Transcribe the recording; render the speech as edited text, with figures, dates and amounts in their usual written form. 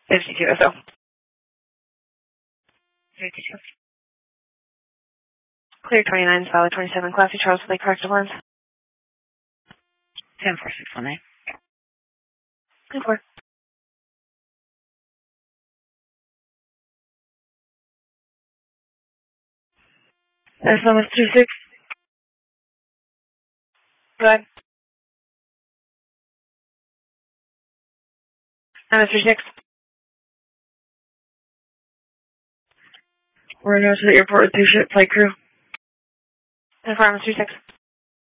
52 SO. 52. Clear 29, solid 27, Classy Charles Lake, corrective lens. 10461A. 10-4. That's almost 36. Go ahead. Mr. 6. We're going to the airport with 2 ship flight crew. 10-4, Mr. 6.